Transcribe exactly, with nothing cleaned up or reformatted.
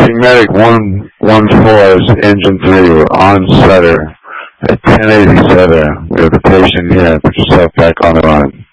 Medic one one four's engine three, we're on Sutter at ten eighty-seven. We have the patient here. Put yourself back on the run.